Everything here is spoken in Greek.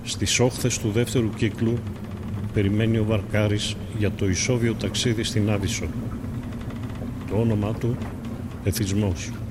Στις όχθες του δεύτερου κύκλου περιμένει ο Βαρκάρης για το ισόβιο ταξίδι στην Άδυσσο. Το όνομά του Εθισμός.